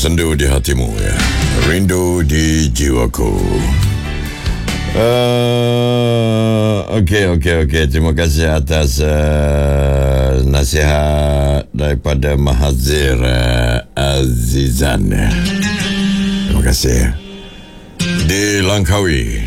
Sendu di hatimu ya, rindu di jiwaku. Okey. Terima kasih atas nasihat daripada Mahazir Azizan. Terima kasih. Di Langkawi,